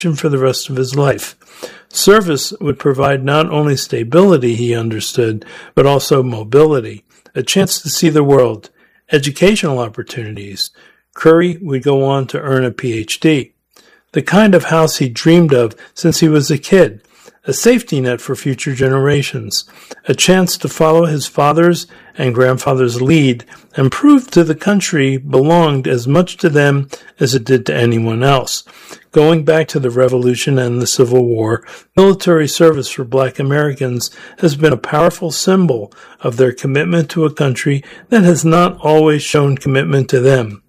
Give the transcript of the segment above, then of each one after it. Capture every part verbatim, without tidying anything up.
for the rest of his life. Service would provide not only stability, he understood, but also mobility, a chance to see the world, educational opportunities. Curry would go on to earn a P H D. The kind of house he dreamed of since he was a kid, a safety net for future generations, a chance to follow his father's and grandfather's lead and prove to the country belonged as much to them as it did to anyone else. Going back to the Revolution and the Civil War, military service for Black Americans has been a powerful symbol of their commitment to a country that has not always shown commitment to them.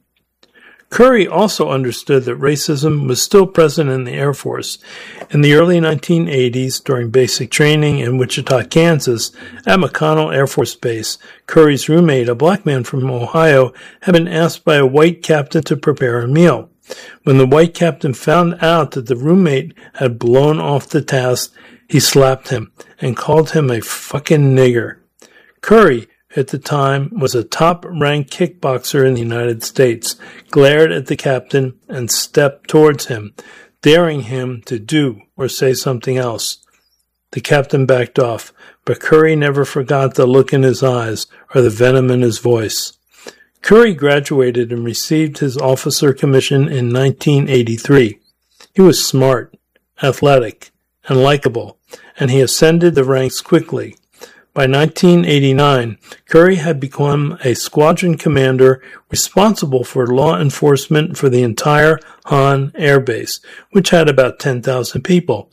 Curry also understood that racism was still present in the Air Force. In the early nineteen eighties, during basic training in Wichita, Kansas, at McConnell Air Force Base, Curry's roommate, a black man from Ohio, had been asked by a white captain to prepare a meal. When the white captain found out that the roommate had blown off the task, he slapped him and called him a fucking nigger. Curry, at the time, was a top-ranked kickboxer in the United States, glared at the captain and stepped towards him, daring him to do or say something else. The captain backed off, but Curry never forgot the look in his eyes or the venom in his voice. Curry graduated and received his officer commission in nineteen eighty-three. He was smart, athletic, and likable, and he ascended the ranks quickly. By nineteen eighty-nine, Curry had become a squadron commander responsible for law enforcement for the entire Hahn Air Base, which had about ten thousand people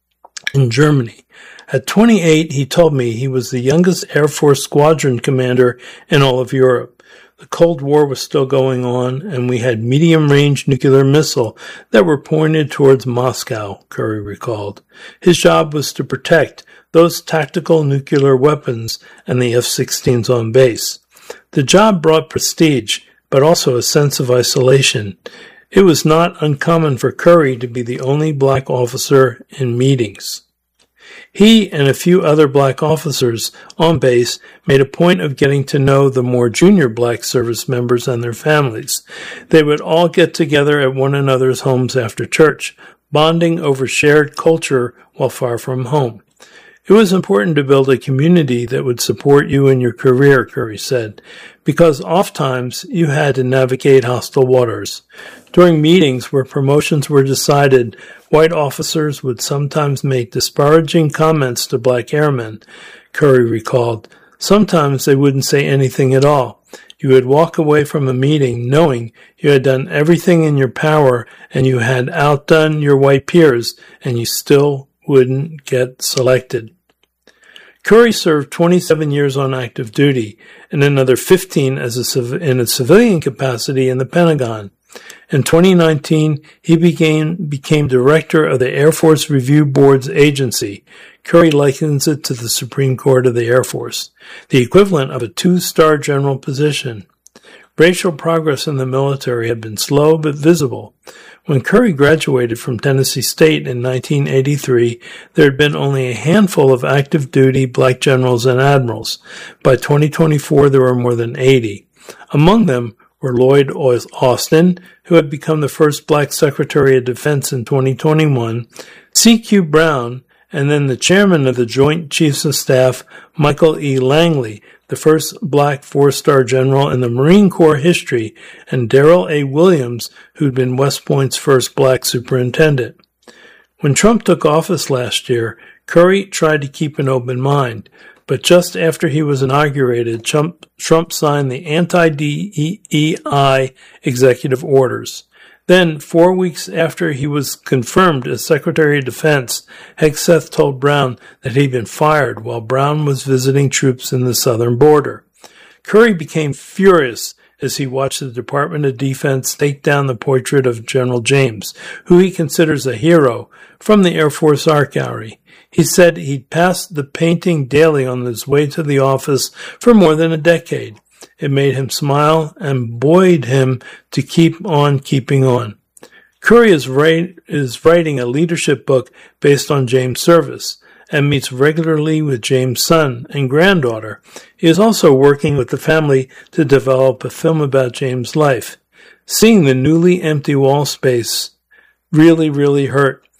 in Germany. At twenty-eight, he told me he was the youngest Air Force squadron commander in all of Europe. The Cold War was still going on, and we had medium-range nuclear missiles that were pointed towards Moscow, Curry recalled. His job was to protect those tactical nuclear weapons and the F sixteens on base. The job brought prestige, but also a sense of isolation. It was not uncommon for Curry to be the only black officer in meetings. He and a few other black officers on base made a point of getting to know the more junior black service members and their families. They would all get together at one another's homes after church, bonding over shared culture while far from home. It was important to build a community that would support you in your career, Curry said, because oftentimes you had to navigate hostile waters. During meetings where promotions were decided, white officers would sometimes make disparaging comments to black airmen, Curry recalled. Sometimes they wouldn't say anything at all. You would walk away from a meeting knowing you had done everything in your power and you had outdone your white peers, and you still wouldn't get selected. Curry served twenty-seven years on active duty and another fifteen as a civ- in a civilian capacity in the Pentagon. In twenty nineteen, he became, became director of the Air Force Review Board's agency. Curry likens it to the Supreme Court of the Air Force, the equivalent of a two-star general position. Racial progress in the military had been slow but visible. When Curry graduated from Tennessee State in nineteen eighty-three, there had been only a handful of active-duty black generals and admirals. By twenty twenty-four, there were more than eighty. Among them were Lloyd Austin, who had become the first black Secretary of Defense in twenty twenty-one, C Q Brown, and then the chairman of the Joint Chiefs of Staff, Michael E. Langley, the first black four-star general in the Marine Corps history, and Darrell A. Williams, who'd been West Point's first black superintendent. When Trump took office last year, Curry tried to keep an open mind, but just after he was inaugurated, Trump, Trump signed the anti-D E I executive orders. Then, four weeks after he was confirmed as Secretary of Defense, Hegseth told Brown that he'd been fired while Brown was visiting troops in the southern border. Curry became furious as he watched the Department of Defense take down the portrait of General James, who he considers a hero, from the Air Force Art Gallery. He said he'd passed the painting daily on his way to the office for more than a decade. It made him smile and buoyed him to keep on keeping on. Curry is, write, is writing a leadership book based on James' service and meets regularly with James' son and granddaughter. He is also working with the family to develop a film about James' life. Seeing the newly empty wall space really, really hurt.